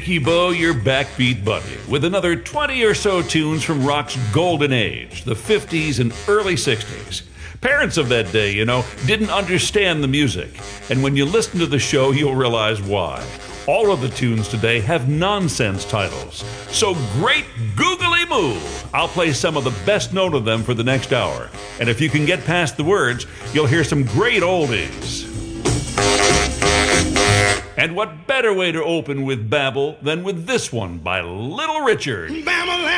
Dickie Bow, your backbeat buddy, with another 20 or so tunes from rock's golden age, the 50s and early 60s. Parents of that day, didn't understand the music, and when you listen to the show, you'll realize why. All of the tunes today have nonsense titles. So great googly moo! I'll play some of the best known of them for the next hour. And if you can get past the words, you'll hear some great oldies. And what better way to open with Babel than with this one by Little Richard? Babble